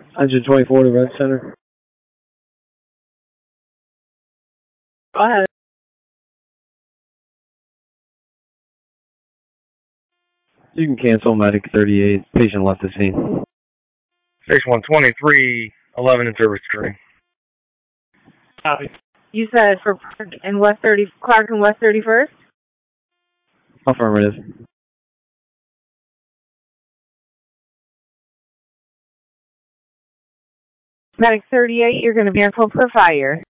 124 to Red Center. Go ahead. You can cancel medic 38. Patient left the scene. Station 123, 11 in service tree. Copy. You said for Clark and West 31st? Affirmative. Medic 38, you're going to be canceled for fire.